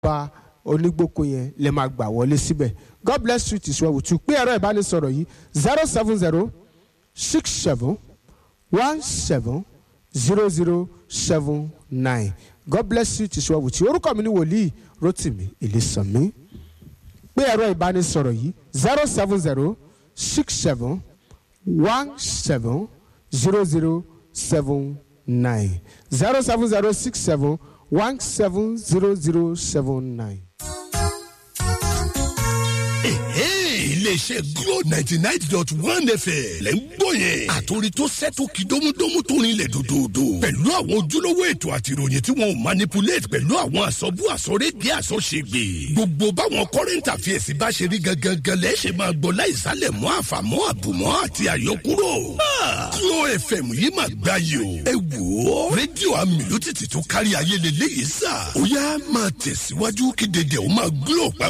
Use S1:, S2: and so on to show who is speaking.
S1: bá onígbòkó yẹn lè máa gbà wọlé síbẹ̀. God bless you tí sọ wùtú pé ẹ̀rọ ìbánisọ̀rọ̀ yìí 07067170079. God bless you tí sọ wùtú. Orúkọ mi ni Wòlíì Rótìmí Ìlísànmí. Pé ẹ̀rọ ìbánisọ̀rọ̀ yìí 07067170079. 07067170079.
S2: iléeṣẹ́ Glo 99.1 FM lẹ́ ń gbọ́ yẹn. àtòrí tó sẹ́tò kí dómúdómú tó rinlẹ̀ dòdòdò. pẹ̀lú àwọn ojúlówó ètò àti ìròyìn tí wọ́n manipulate pẹ̀lú àwọn àsọ̀bù àsọ̀rédé àsọ̀ṣègbè. gbogbo báwọn current affairs bá ṣe rí gangan lẹ́ ṣe máa gbọ́ láìsálẹ̀ mọ́ àfàmọ́ àbùmọ́ àti àyọkúrò. Glo FM yìí máa gbá yìí o. ẹ wò ó rédíò amìlú títì tó kárí ayé lélẹ́yìí sà. ó yá máa tẹ̀síwájú kí dédé ó máa Glo pa